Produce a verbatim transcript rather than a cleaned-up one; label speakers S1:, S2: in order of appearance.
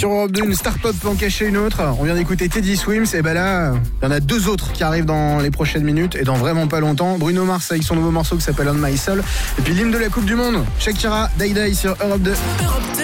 S1: Sur Europe deux, une start-up peut en cacher une autre. On vient d'écouter Teddy Swims. Et ben là, il y en a deux autres qui arrivent dans les prochaines minutes et dans vraiment pas longtemps. Bruno Mars avec son nouveau morceau qui s'appelle On My Soul. Et puis l'hymne de la Coupe du Monde, Shakira, Die Die sur Europe deux.
S2: Europe deux.